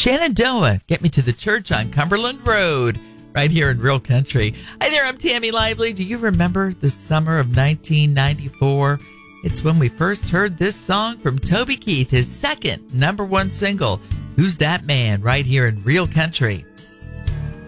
Shenandoah, Get Me to the Church on Cumberland Road, right here in Real Country. Hi there, I'm Tammy Lively. Do you remember the summer of 1994? It's when we first heard this song from Toby Keith, his second #1 single, Who's That Man, right here in Real Country.